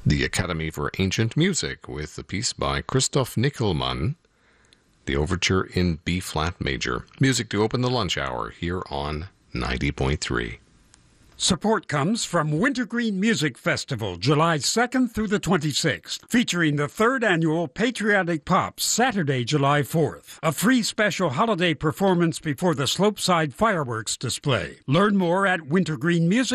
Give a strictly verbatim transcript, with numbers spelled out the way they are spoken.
The Academy for Ancient Music with the piece by Christoph Nickelmann, the overture in B-flat major. Music to open the lunch hour here on ninety point three. Support comes from Wintergreen Music Festival, July second through the twenty-sixth, featuring the third annual Patriotic Pops, Saturday, July fourth. A free special holiday performance before the Slopeside fireworks display. Learn more at wintergreen music